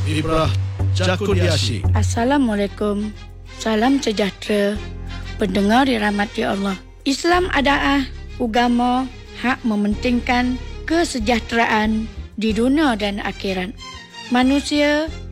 Ibrah Jakudiashi. Assalamualaikum. Salam sejahtera. Pendengar dirahmati Allah. Islam adalah agama hak mementingkan kesejahteraan di dunia dan akhirat. Manusia